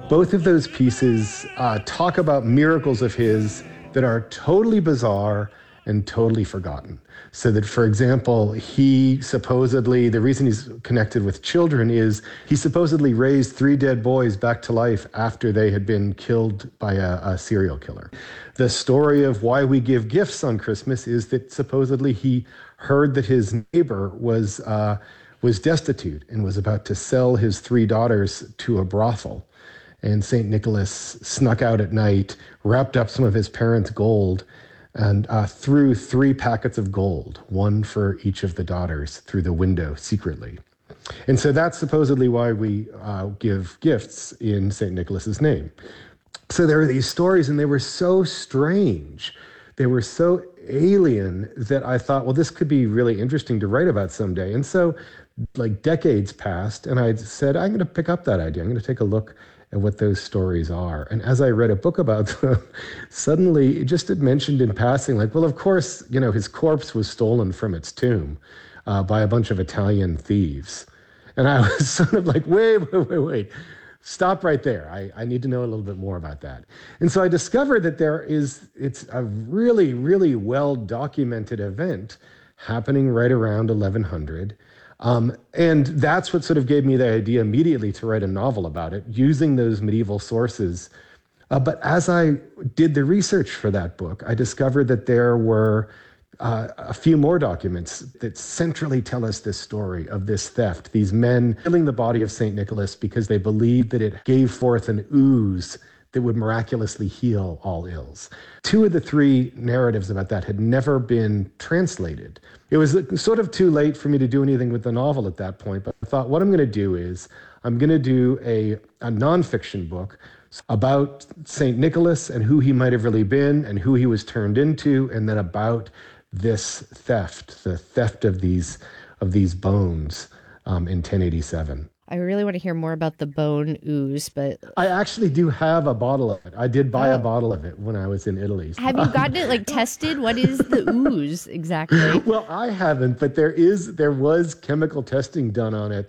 Both of those pieces talk about miracles of his that are totally bizarre and totally forgotten. So that, for example, he supposedly, the reason he's connected with children is he supposedly raised 3 dead boys back to life after they had been killed by a serial killer. The story of why we give gifts on Christmas is that supposedly he heard that his neighbor was destitute and was about to sell his 3 daughters to a brothel. And St. Nicholas snuck out at night, wrapped up some of his parents' gold, and threw 3 packets of gold, 1 for each of the daughters, through the window secretly. And so that's supposedly why we give gifts in St. Nicholas's name. So there are these stories, and they were so strange. They were so alien that I thought, well, this could be really interesting to write about someday. And so, like, decades passed, and I said, I'm going to pick up that idea. I'm going to take a look at what those stories are. And as I read a book about them, suddenly it just had mentioned in passing, like, well, of course, you know, his corpse was stolen from its tomb by a bunch of Italian thieves. And I was sort of like, wait. Stop right there. I need to know a little bit more about that. And so I discovered that it's a really, really well-documented event happening right around 1100. And that's what sort of gave me the idea immediately to write a novel about it, using those medieval sources. But as I did the research for that book, I discovered that there were a few more documents that centrally tell us this story of this theft, these men killing the body of St. Nicholas because they believed that it gave forth an ooze that would miraculously heal all ills. 2 of the 3 narratives about that had never been translated. It was sort of too late for me to do anything with the novel at that point, but I thought what I'm going to do is I'm going to do a nonfiction book about St. Nicholas and who he might have really been and who he was turned into, and then about this theft, the theft of these bones in 1087. I really want to hear more about the bone ooze, but I actually do have a bottle of it. I did buy a bottle of it when I was in Italy. Have you gotten it tested? What is the ooze exactly? Well, I haven't, but there was chemical testing done on it,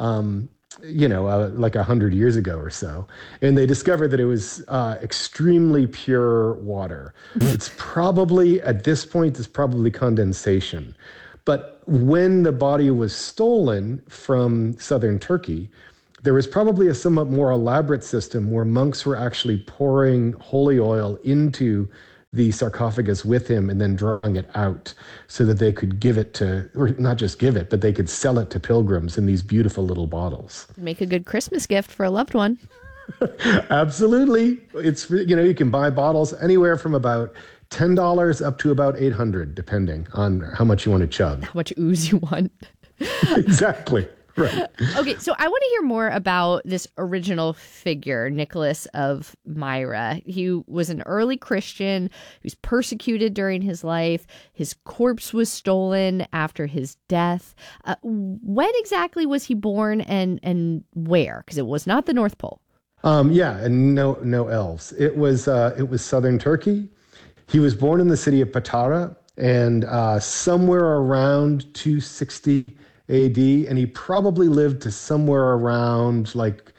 like 100 years ago or so. And they discovered that it was extremely pure water. It's probably, at this point, it's probably condensation. But when the body was stolen from southern Turkey, there was probably a somewhat more elaborate system where monks were actually pouring holy oil into the sarcophagus with him and then drawing it out so that they could give it to, or not just give it, but they could sell it to pilgrims in these beautiful little bottles. Make a good Christmas gift for a loved one. Absolutely. It's, you can buy bottles anywhere from about $10 up to about $800, depending on how much you want to chug. How much ooze you want. Exactly. Right. Okay, so I want to hear more about this original figure, Nicholas of Myra. He was an early Christian. He was persecuted during his life. His corpse was stolen after his death. When exactly was he born and where? Because it was not the North Pole. And no elves. It was southern Turkey. He was born in the city of Patara, and somewhere around 260 AD, and he probably lived to somewhere around like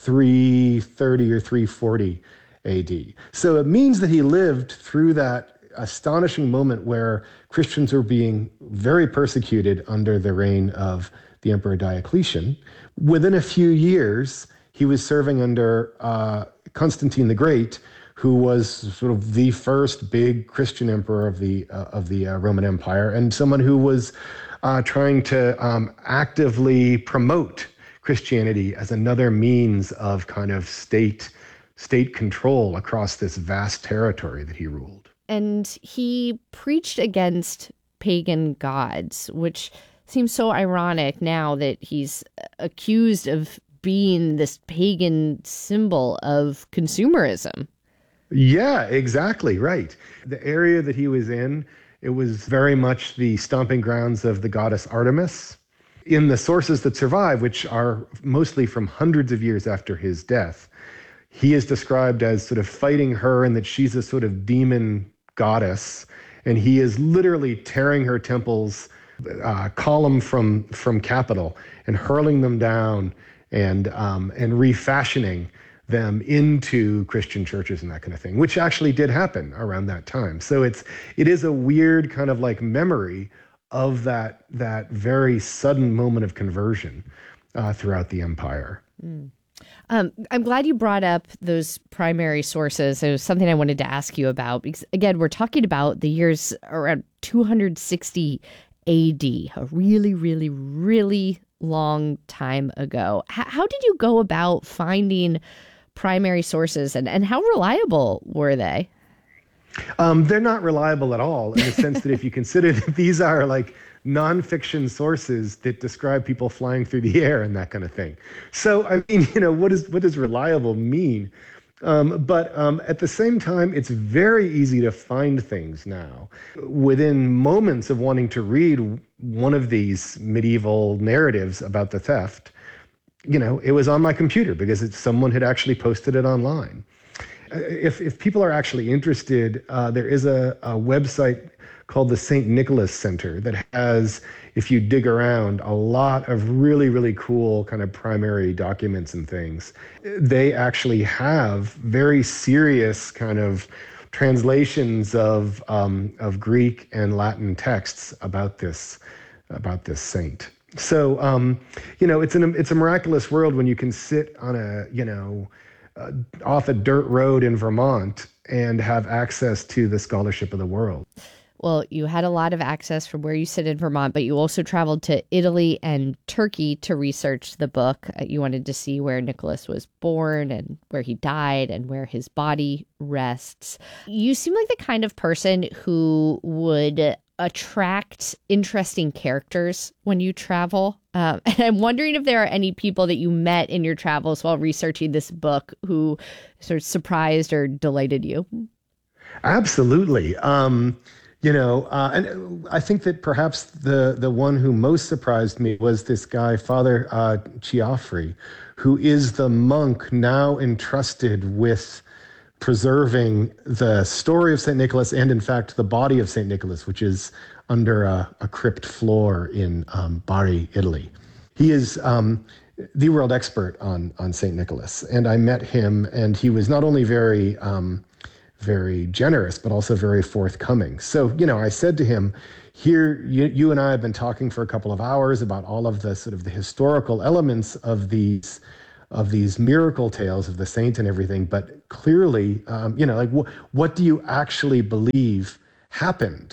330 or 340 AD. So it means that he lived through that astonishing moment where Christians were being very persecuted under the reign of the Emperor Diocletian. Within a few years, he was serving under Constantine the Great, who was sort of the first big Christian emperor of the Roman Empire, and someone who was trying to actively promote Christianity as another means of kind of state control across this vast territory that he ruled. And he preached against pagan gods, which seems so ironic now that he's accused of being this pagan symbol of consumerism. Yeah, exactly right. The area that he was in, it was very much the stomping grounds of the goddess Artemis. In the sources that survive, which are mostly from hundreds of years after his death, he is described as sort of fighting her and that she's a sort of demon goddess. And he is literally tearing her temples column from capital and hurling them down and refashioning them into Christian churches and that kind of thing, which actually did happen around that time. So it is a weird kind of like memory of that very sudden moment of conversion throughout the empire. I'm glad you brought up those primary sources. It was something I wanted to ask you about because, again, we're talking about the years around 260 AD, a really, really, really long time ago. How did you go about finding primary sources and how reliable were they? They're not reliable at all in the sense that if you consider that these are like nonfiction sources that describe people flying through the air and that kind of thing. So, I mean, what does reliable mean? But at the same time, it's very easy to find things now. Within moments of wanting to read one of these medieval narratives about the theft, it was on my computer because someone had actually posted it online. If people are actually interested, there is a website called the St. Nicholas Center that has, if you dig around, a lot of really, really cool kind of primary documents and things. They actually have very serious kind of translations of Greek and Latin texts about this saint. So, it's a miraculous world when you can sit on off a dirt road in Vermont and have access to the scholarship of the world. Well, you had a lot of access from where you sit in Vermont, but you also traveled to Italy and Turkey to research the book. You wanted to see where Nicholas was born and where he died and where his body rests. You seem like the kind of person who would attract interesting characters when you travel. And I'm wondering if there are any people that you met in your travels while researching this book who sort of surprised or delighted you. Absolutely. And I think that perhaps the one who most surprised me was this guy, Father Chiaffri, who is the monk now entrusted with preserving the story of St. Nicholas and, in fact, the body of St. Nicholas, which is under a crypt floor in Bari, Italy. He is the world expert on St. Nicholas, and I met him, and he was not only very generous, but also very forthcoming. So, I said to him, here, you and I have been talking for a couple of hours about all of the sort of the historical elements of these miracle tales of the saint and everything. But clearly, what do you actually believe happened?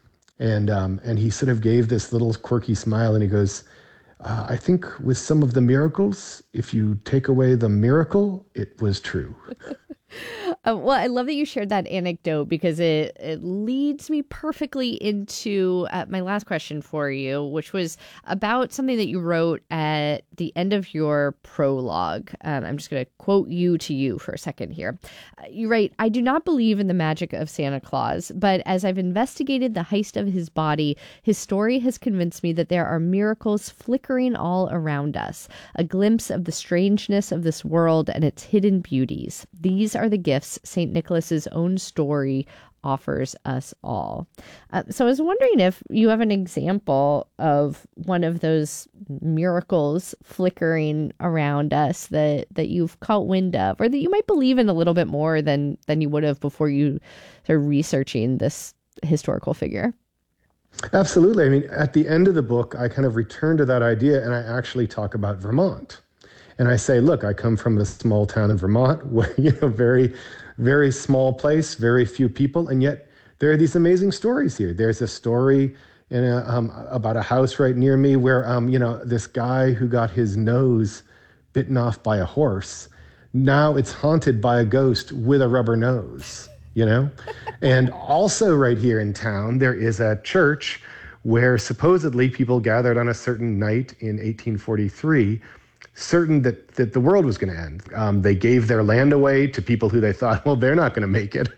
And he sort of gave this little quirky smile and he goes, I think with some of the miracles, if you take away the miracle, it was true. Well, I love that you shared that anecdote because it leads me perfectly into my last question for you, which was about something that you wrote at the end of your prologue. I'm just going to quote you to you for a second here. You write, "I do not believe in the magic of Santa Claus, but as I've investigated the heist of his body, his story has convinced me that there are miracles flickering all around us, a glimpse of the strangeness of this world and its hidden beauties. These are the gifts St. Nicholas's own story offers us all." So I was wondering if you have an example of one of those miracles flickering around us that you've caught wind of, or that you might believe in a little bit more than you would have before you started researching this historical figure. Very. I mean, at the end of the book, I kind of return to that idea and I actually talk about Vermont. And I say, look, I come from a small town in Vermont, where, very, very small place, very few people, and yet there are these amazing stories here. There's a story about a house right near me where, this guy who got his nose bitten off by a horse, now it's haunted by a ghost with a rubber nose, And also right here in town, there is a church where supposedly people gathered on a certain night in 1843, certain that the world was going to end. They gave their land away to people who they thought, well, they're not going to make it,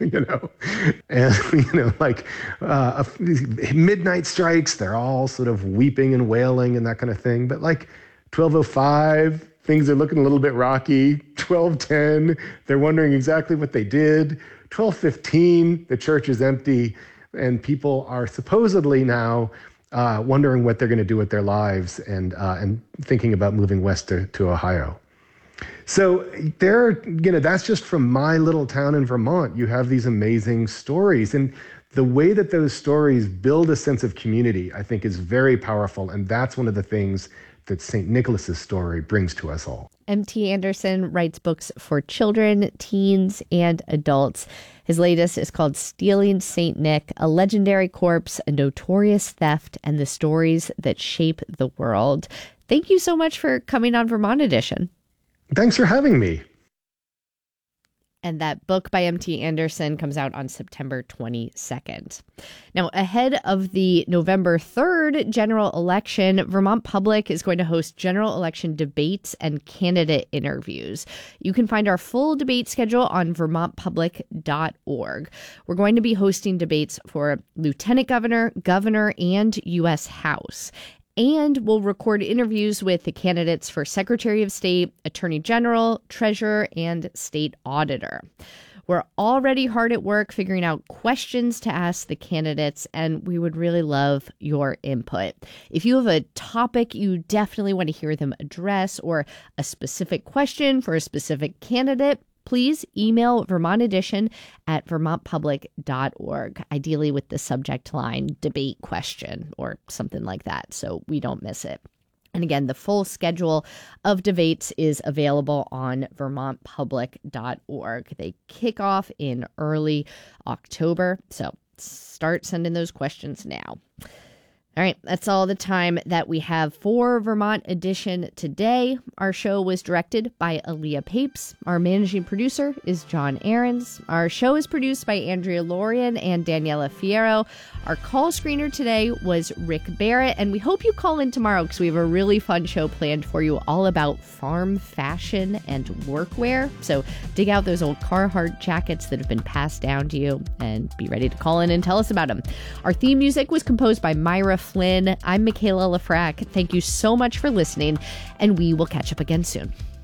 And, midnight strikes, they're all sort of weeping and wailing and that kind of thing. But 12:05, things are looking a little bit rocky. 12:10, they're wondering exactly what they did. 12:15, the church is empty and people are supposedly now wondering what they're going to do with their lives and thinking about moving west to Ohio. So that's just from my little town in Vermont. You have these amazing stories. And the way that those stories build a sense of community, I think, is very powerful. And that's one of the things that St. Nicholas's story brings to us all. M.T. Anderson writes books for children, teens, and adults. His latest is called Stealing St. Nick, A Legendary Corpse, A Notorious Theft, and the Stories That Shape the World. Thank you so much for coming on Vermont Edition. Thanks for having me. And that book by M.T. Anderson comes out on September 22nd. Now, ahead of the November 3rd general election, Vermont Public is going to host general election debates and candidate interviews. You can find our full debate schedule on vermontpublic.org. We're going to be hosting debates for lieutenant governor, governor, and U.S. House. And we'll record interviews with the candidates for Secretary of State, Attorney General, Treasurer, and State Auditor. We're already hard at work figuring out questions to ask the candidates, and we would really love your input. If you have a topic you definitely want to hear them address or a specific question for a specific candidate, please email Vermont Edition at vermontpublic.org, ideally with the subject line debate question or something like that, so we don't miss it. And again, the full schedule of debates is available on vermontpublic.org. They kick off in early October, so start sending those questions now. All right, that's all the time that we have for Vermont Edition today. Our show was directed by Aaliyah Papes. Our managing producer is John Ahrens. Our show is produced by Andrea Lorian and Daniela Fierro. Our call screener today was Rick Barrett, and we hope you call in tomorrow because we have a really fun show planned for you all about farm fashion and workwear. So dig out those old Carhartt jackets that have been passed down to you and be ready to call in and tell us about them. Our theme music was composed by Myra Flynn. I'm Michaela Lafrac. Thank you so much for listening, and we will catch up again soon.